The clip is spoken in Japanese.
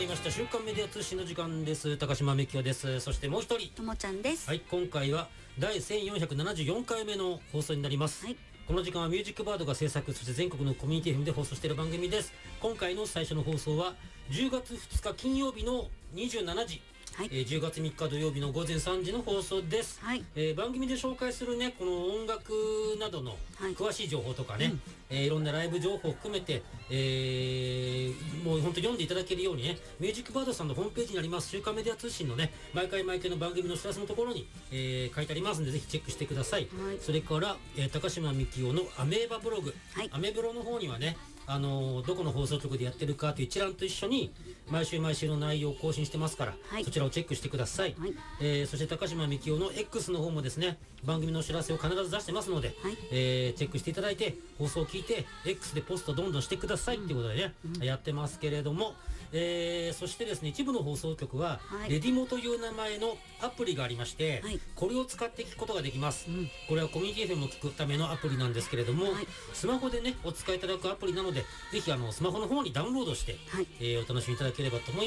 りました週刊メディア通信の時間です。高島幹夫です。そしてもう一人ともちゃんです。 はい、今回は第1474回目の放送になります。 はい、 この時間はミュージックバードが制作、そして全国のコミュニティ FM で放送している番組です。今回の最初の放送は10月2日金曜日の27時、 はい、 10月3日土曜日の午前3時の放送です。 はい、 番組で紹介するねこの音楽などの詳しい情報とかね、いろんなライブ情報を含めて、もう本当読んでいただけるようにね、ミュージックバードさんのホームページにあります週刊メディア通信のね毎回の番組の知らせのところに、書いてありますのでぜひチェックしてください。 はい、 それから、高島幹夫のアメーバブログ、 はい、 アメブロの方にはねどこの放送局でやってるかという一覧と一緒に毎週の内容を更新してますから、 はい、 そちらをチェックしてください。はい、そして高島幹夫の X の方もですね番組のお知らせを必ず出してますので、 はい、 チェックしていただいて放送を聞いて X でポストどんどんしてくださいっていうことでね、やってますけれども、そしてですね一部の放送局は、レディモという名前のアプリがありまして、これを使って聞くことができます。これはコミュニティ FM を聞くためのアプリなんですけれども、スマホでねお使いいただくアプリなのでぜひスマホの方にダウンロードして、お楽しみいただければと思います。